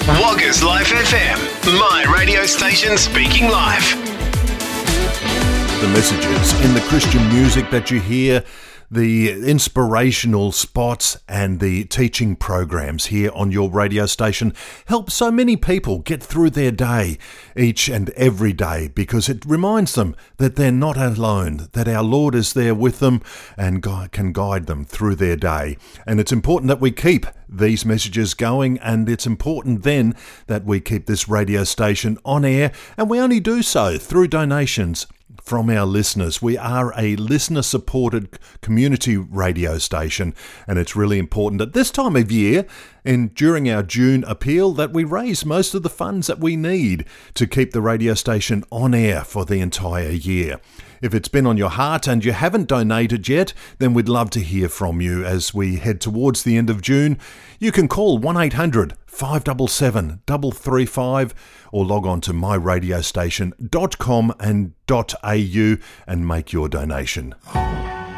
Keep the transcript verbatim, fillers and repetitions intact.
Woggers Life F M, my radio station speaking live. The messages in the Christian music that you hear, the inspirational spots and the teaching programs here on your radio station help so many people get through their day each and every day, because it reminds them that they're not alone, that our Lord is there with them and God can guide them through their day. And it's important that we keep these messages going, and it's important then that we keep this radio station on air, and we only do so through donations from our listeners. We are a listener-supported community radio station, and it's really important at this time of year and during our June appeal that we raise most of the funds that we need to keep the radio station on air for the entire year. If it's been on your heart and you haven't donated yet, then we'd love to hear from you as we head towards the end of June. You can call one eight hundred, five seven seven, three three five or log on to my radio station dot com and .au and make your donation.